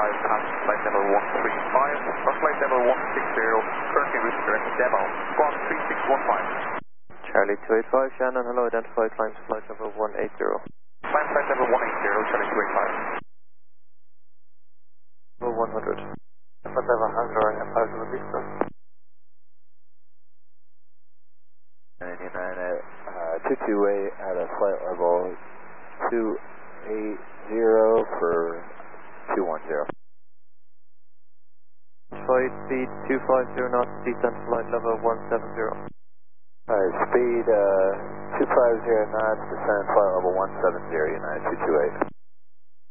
past flight level 135, or flight level 160, currently route direct demo, squawk 3615. Charlie 285, Shannon, hello, identify climbs flight level 180. Climb flight level 180, Charlie 285. Level 100. Flight level hangar and F5 to the vista. 228 at a flight level 280 for 210. Flight speed 250 knots, descent flight level 170. Alright, speed 250 knots, descend flight level 170, United 228.